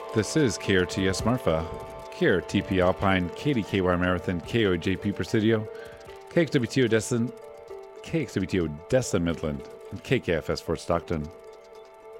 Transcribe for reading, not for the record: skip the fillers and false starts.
This is KRTS Marfa, KRTP Alpine, KDKY Marathon, KOJP Presidio, KXWTO Destin, KXWTO Destin Midland, and KKFS Fort Stockton.